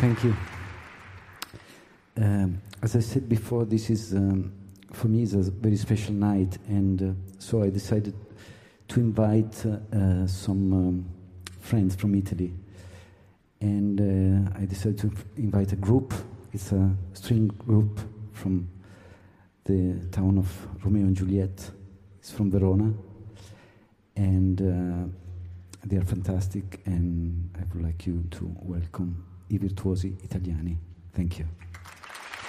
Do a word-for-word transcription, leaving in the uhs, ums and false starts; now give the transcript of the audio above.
Thank you. Um, as I said before, this is, um, for me, is a very special night, and uh, so I decided to invite uh, uh, some um, friends from Italy. And uh, I decided to invite a group. It's a string group from the town of Romeo and Juliet. It's from Verona. And uh, they are fantastic, and I would like you to welcome I Virtuosi Italiani. Thank you.